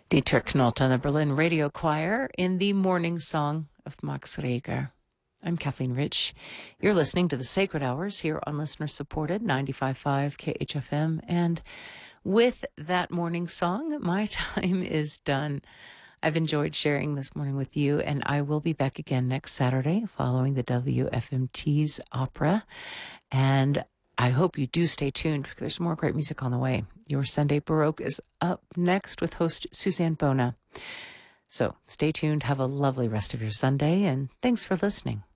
Dietrich Knolt on the Berlin Radio Choir in the morning song of Max Reger. I'm Kathleen Rich. You're listening to the Sacred Hours here on listener-supported 95.5 KHFM. And with that morning song, my time is done. I've enjoyed sharing this morning with you, and I will be back again next Saturday following the WFMT's opera. And I hope you do stay tuned because there's more great music on the way. Your Sunday Baroque is up next with host Suzanne Bona. So stay tuned. Have a lovely rest of your Sunday, and thanks for listening.